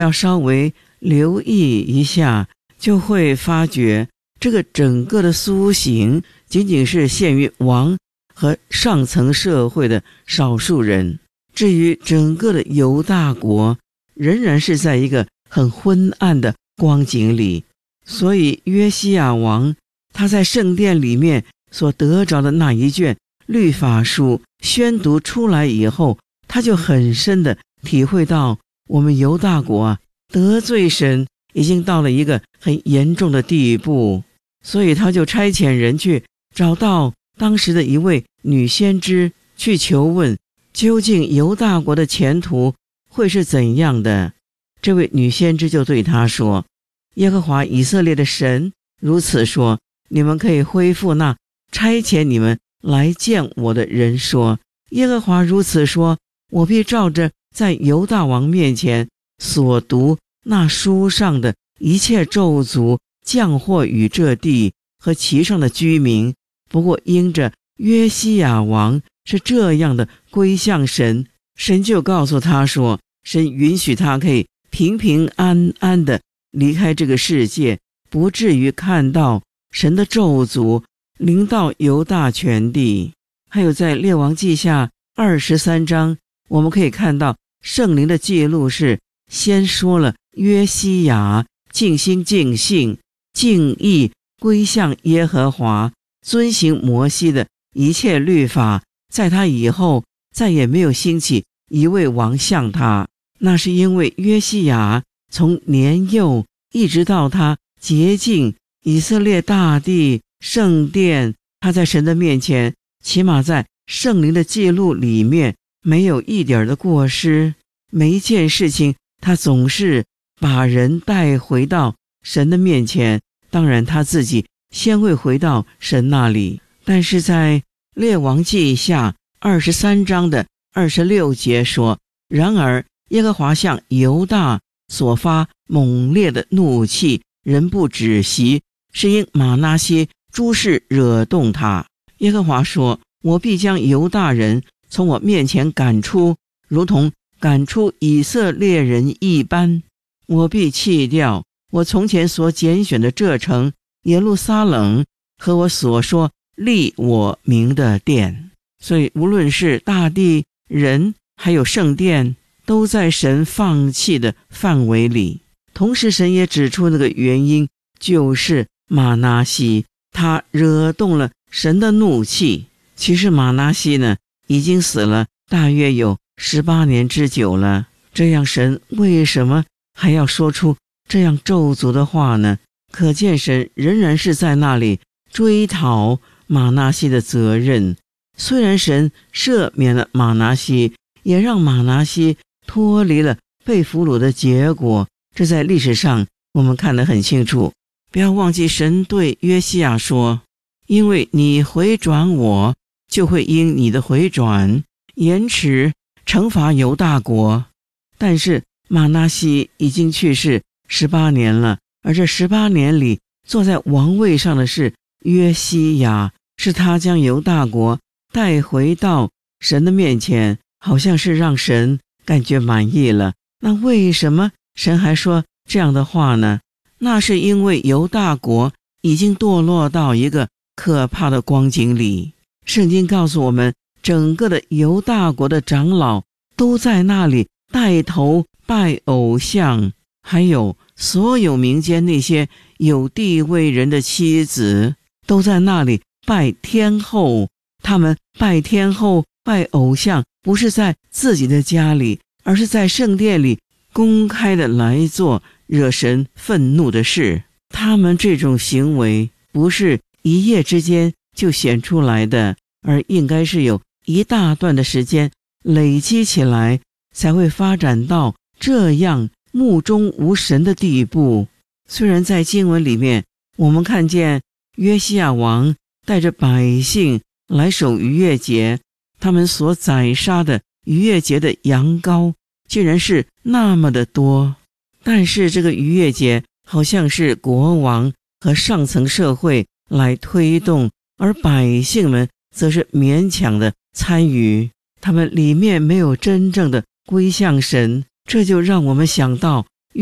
要稍微留意一下，就会发觉这个整个的苏醒仅仅是限于王和上层社会的少数人，至于整个的犹大国仍然是在一个很昏暗的光景里。所以约西亚王他在圣殿里面所得着的那一卷律法书宣读出来以后，他就很深的体会到我们犹大国得罪神已经到了一个很严重的地步，所以他就差遣人去找到当时的一位女先知，去求问究竟犹大国的前途会是怎样的。这位女先知就对他说，耶和华以色列的神如此说，你们可以恢复那差遣你们来见我的人说，耶和华如此说，我必照着在犹大王面前所读那书上的一切咒诅降祸与这地和其上的居民，不过因着约西亚王是这样的归向神，神就告诉他说，神允许他可以平平安安的离开这个世界，不至于看到神的咒诅临到犹大全地。还有在列王记下23章，我们可以看到圣灵的记录是先说了约西亚尽心尽性尽意归向耶和华，遵行摩西的一切律法，在他以后再也没有兴起一位王像他。那是因为约西亚从年幼一直到他洁净以色列大地圣殿，他在神的面前起码在圣灵的记录里面没有一点的过失，每一件事情他总是把人带回到神的面前，当然他自己先会回到神那里。但是在列王记下23章的26节说，然而耶和华向犹大所发猛烈的怒气仍不止息，是因玛拿西诸事惹动他。耶和华说，我必将犹大人从我面前赶出，如同赶出以色列人一般。我必弃掉我从前所拣选的这城耶路撒冷和我所说立我名的殿。所以无论是大地人还有圣殿，都在神放弃的范围里。同时神也指出那个原因，就是玛拿西他惹动了神的怒气。其实玛拿西呢已经死了大约有18年之久了，这样神为什么还要说出这样咒诅的话呢？可见神仍然是在那里追讨玛拿西的责任。虽然神赦免了玛拿西，也让玛拿西脱离了被俘虏的结果，这在历史上我们看得很清楚。不要忘记神对约西亚说，因为你回转我，就会因你的回转延迟惩罚犹大国。但是玛拿西已经去世18年了，而这18年里坐在王位上的是约西亚，是他将犹大国带回到神的面前，好像是让神感觉满意了。那为什么神还说这样的话呢？那是因为犹大国已经堕落到一个可怕的光景里。圣经告诉我们，整个的犹大国的长老都在那里带头拜偶像，还有所有民间那些有地位人的妻子都在那里拜天后。他们拜天后拜偶像不是在自己的家里，而是在圣殿里公开的来做惹神愤怒的事。他们这种行为不是一夜之间就显出来的，而应该是有一大段的时间累积起来，才会发展到这样目中无神的地步。虽然在经文里面我们看见约西亚王带着百姓来守逾越节，他们所宰杀的逾越节的羊羔竟然是那么的多，但是这个逾越节好像是国王和上层社会来推动，而百姓们则是勉强的参与，他们里面没有真正的归向神。这就让我们想到